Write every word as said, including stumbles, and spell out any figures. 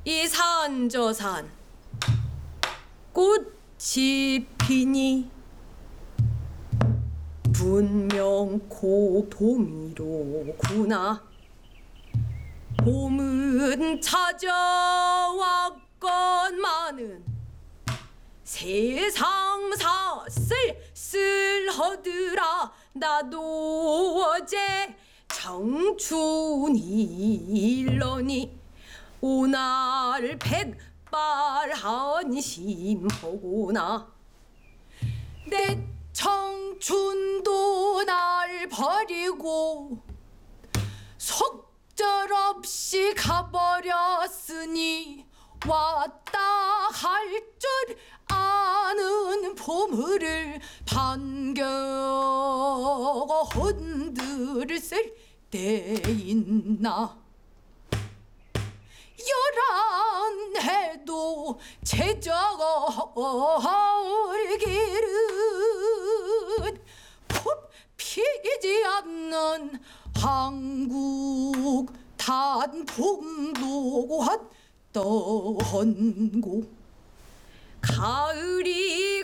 이 산 저 산 꽃이 피니 분명 고동이로구나. 봄은 찾아왔건만은 세상사 쓸쓸하더라. 나도 어제 청춘이 일러니 오날 백발 한심하구나. 내 청춘도 날 버리고 속절없이 가버렸으니 왔다 할 줄 아는 보물을 반겨 흔들 쓸때 있나. 열한 해도 제적을 길은 굽히지 않는 한국 단풍도 왔던 곳. 가을이